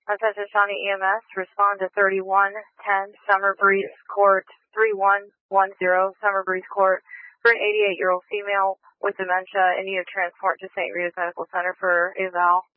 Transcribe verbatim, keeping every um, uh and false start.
Attention Shawnee E M S, respond to thirty-one ten Summer Breeze Court, three one one zero Summer Breeze Court for an eighty-eight-year-old female with dementia in need of transport to Saint Rita's Medical Center for eval.